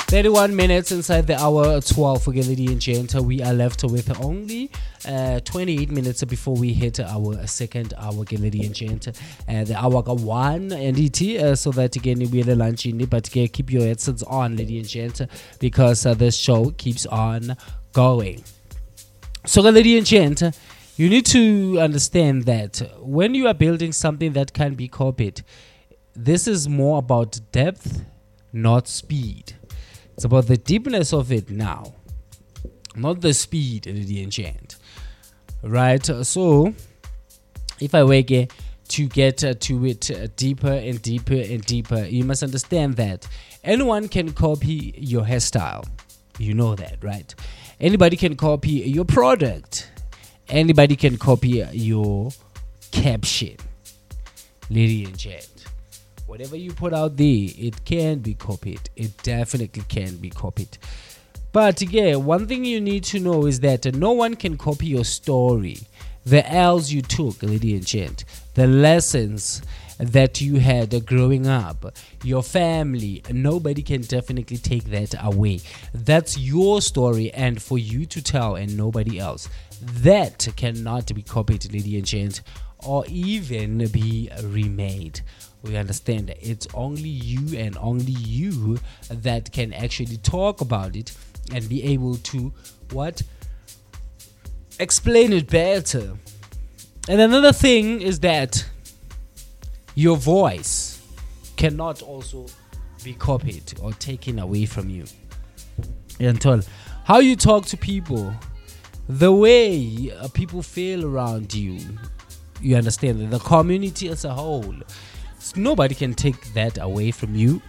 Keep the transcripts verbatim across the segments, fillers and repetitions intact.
thirty-one minutes inside the hour twelve for ladies and gentlemen. We are left with only uh, twenty-eight minutes before we hit our second hour, ladies and gentlemen. Uh, the hour one and E T, uh, so that again we are lunch in it, but uh, keep your headsets on, ladies and gentlemen, because uh, this show keeps on going. So, ladies and gentlemen, you need to understand that when you are building something that can be copied, this is more about depth, not speed. It's about the deepness of it now, not the speed, ladies and gentlemen. Right? So, if I were to get uh, to it uh, deeper and deeper and deeper, you must understand that anyone can copy your hairstyle. You know that, right? Anybody can copy your product. Anybody can copy your caption. Ladies and gentlemen, whatever you put out there, it can be copied. It definitely can be copied. But yeah, one thing you need to know is that no one can copy your story. The L's you took, ladies and gentlemen, the lessons that you had growing up, your family, nobody can definitely take that away. That's your story and for you to tell and nobody else. That cannot be copied, ladies and gentlemen, or even be remade. We understand that it's only you and only you that can actually talk about it and be able to what? Explain it better. And another thing is that your voice cannot also be copied or taken away from you. Until how you talk to people, the way uh, people feel around you, you understand that the community as a whole, nobody can take that away from you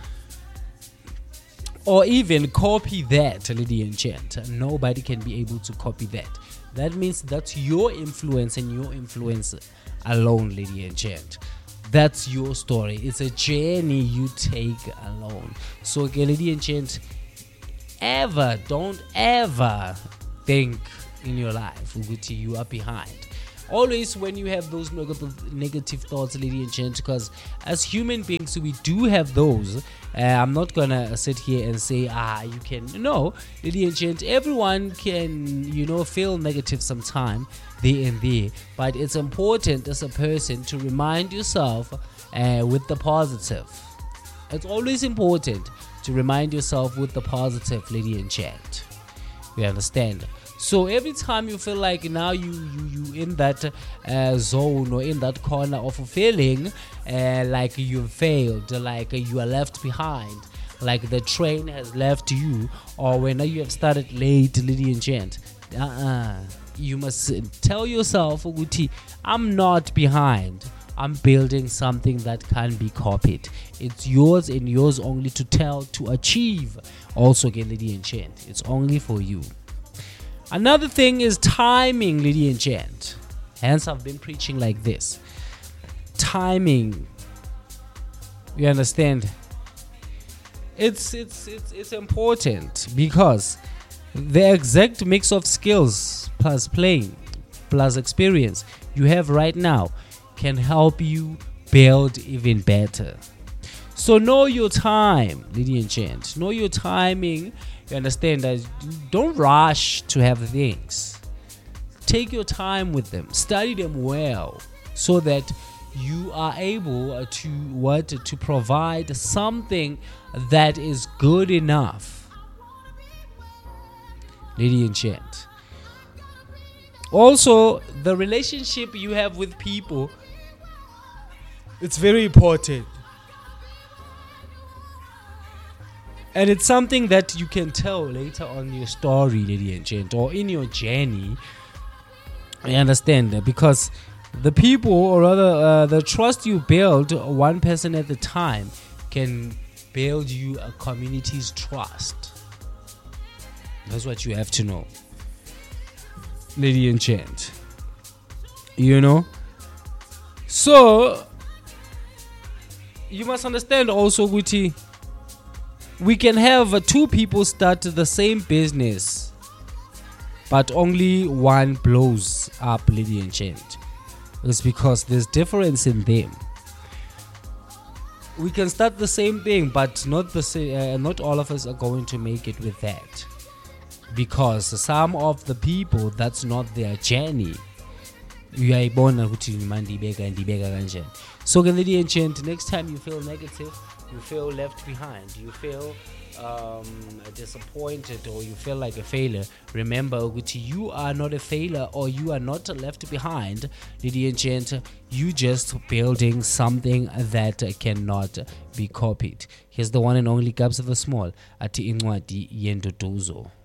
or even copy that, ladies and gentlemen. Nobody can be able to copy that. That means that's your influence and your influence alone, ladies and gentlemen. That's your story. It's a journey you take alone. So, okay, ladies and gentlemen, ever, don't ever think in your life Uguti, you are behind. Always when you have those negative, negative thoughts, ladies and gentlemen, because as human beings, we do have those. Uh, I'm not going to sit here and say, ah, you can. No, ladies and gentlemen, everyone can, you know, feel negative sometime, there and there. But it's important as a person to remind yourself uh, with the positive. It's always important to remind yourself with the positive, ladies and gentlemen. You understand? So every time you feel like now you you you in that uh, zone or in that corner of a feeling uh, like you failed, like uh, you are left behind, like the train has left you, or when you have started late, ladies and gents, uh-uh, you must tell yourself, Uguti, I'm not behind. I'm building something that can be copied. It's yours and yours only to tell, to achieve. Also, again, ladies and gents, it's only for you. Another thing is timing, ladies and gents. Hence, I've been preaching like this. Timing. You understand? It's it's it's it's important because the exact mix of skills plus playing plus experience you have right now can help you build even better. So know your time, ladies and gents. Know your timing. You understand that don't rush to have things. Take your time with them. Study them well so that you are able to what to provide something that is good enough. Ladies and gents. Also, the relationship you have with people, it's very important. And it's something that you can tell later on your story, ladies and gents, or in your journey. I understand that because the people, or rather uh, the trust you build one person at a time can build you a community's trust. That's what you have to know, ladies and gents. You know? So, you must understand also, Guti, we can have uh, two people start the same business, but only one blows up, ladies and gents. It's because there's difference in them. we can start the same thing, but not the sa- uh, not all of us are going to make it with that, because some of the people, that's not their journey. Uyayibona ukuthi manje ibeka ndibeka kanjani. So ke lady and gent, next time you feel negative, you feel left behind, you feel um, disappointed, or you feel like a failure, remember ukuthi you are not a failure, or you are not left behind, lady and gent. You just building something that cannot be copied. Here's the one and only Gabs of the Small, ati incwadi yenduduzo.